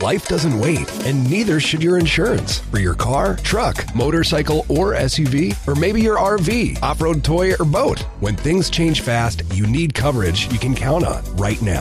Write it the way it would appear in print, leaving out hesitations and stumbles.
Life doesn't wait, and neither should your insurance. For your car, truck, motorcycle, or SUV, or maybe your RV, off-road toy, or boat. When things change fast, you need coverage you can count on right now.